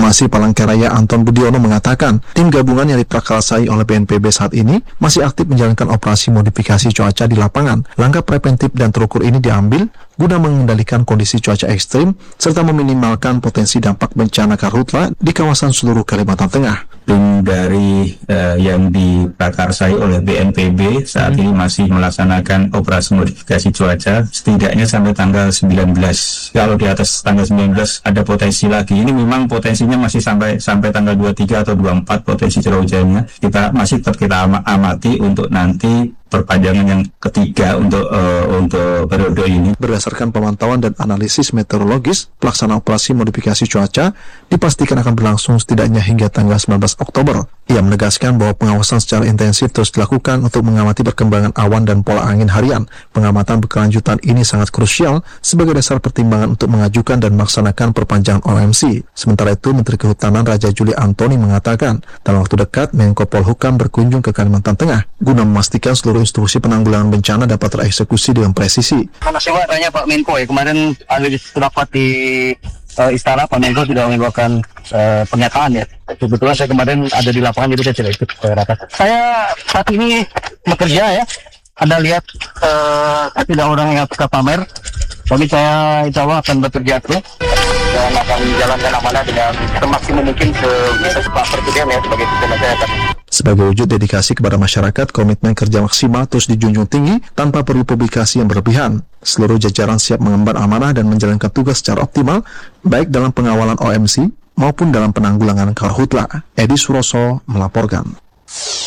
Informasi Palangkaraya Anton Budiono mengatakan, tim gabungan yang diprakarsai oleh BNPB saat ini masih aktif menjalankan operasi modifikasi cuaca di lapangan. Langkah preventif dan terukur ini diambil guna mengendalikan kondisi cuaca ekstrim serta meminimalkan potensi dampak bencana karhutla di kawasan seluruh Kalimantan Tengah. Tim dari yang diprakarsai oleh BNPB saat ini masih melaksanakan operasi modifikasi cuaca setidaknya sampai tanggal 19. Kalau di atas tanggal 19 ada potensi lagi. Ini memang potensinya masih sampai tanggal 23 atau 24 potensi curah hujannya. Kita masih tetap kita amati untuk nanti perpanjangan yang ketiga untuk periode ini. Berdasarkan pemantauan dan analisis meteorologis, pelaksanaan operasi modifikasi cuaca dipastikan akan berlangsung setidaknya hingga tanggal 19 Oktober. Ia menegaskan bahwa pengawasan secara intensif terus dilakukan untuk mengamati perkembangan awan dan pola angin harian. Pengamatan berkelanjutan ini sangat krusial sebagai dasar pertimbangan untuk mengajukan dan melaksanakan perpanjangan OMC. Sementara itu, Menteri Kehutanan Raja Juli Antoni mengatakan, dalam waktu dekat Menko Polhukam berkunjung ke Kalimantan Tengah guna memastikan seluruh instruksi penanggulangan bencana dapat tereksekusi dengan presisi. Saya tanya Pak Menko ya, kemarin ada rapat di Istana, Pak Menko sudah mengeluarkan pernyataan ya. Kebetulan saya kemarin ada di lapangan, jadi saya tidak ikut rapat. Saya saat ini bekerja ya. Anda lihat tidak orang yang suka pamer. Tapi saya insya Allah akan bekerja terus dan akan menjalankan amanah dengan semaksimal mungkin bisa Pak Presiden ya sebagai pimpinan masyarakat. Sebagai wujud dedikasi kepada masyarakat, komitmen kerja maksimal terus dijunjung tinggi tanpa perlu publikasi yang berlebihan. Seluruh jajaran siap mengemban amanah dan menjalankan tugas secara optimal, baik dalam pengawalan OMC maupun dalam penanggulangan karhutla. Edi Suroso melaporkan.